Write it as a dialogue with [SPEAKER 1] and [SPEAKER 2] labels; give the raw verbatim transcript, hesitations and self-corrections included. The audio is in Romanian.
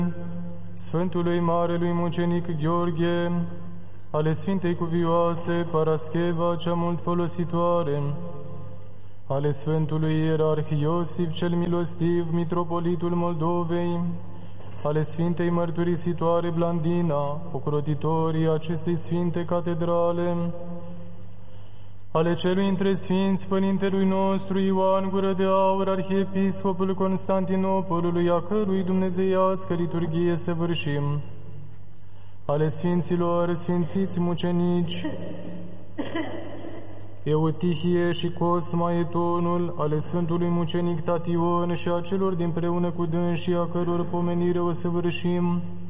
[SPEAKER 1] Sfântului Marelui Mucenic Gheorghe, ale Sfintei Cuvioase Parascheva cea mult folositoare, ale Sfântului Ierarh Iosif cel Milostiv, Mitropolitul Moldovei, ale Sfintei Mărturisitoare Blandina, ocrotitorii acestei Sfinte Catedrale, ale celui între Sfinți Părintelui nostru Ioan Gură de Aur, Arhiepiscopul Constantinopolului, a cărui dumnezeiască liturghie săvârșim, ale Sfinților Sfințiți Mucenici, Eutihie și Cosma Etonul, ale Sfântului Mucenic Tation și a celor dinpreună cu dânsii, a căror pomenire o săvârșim,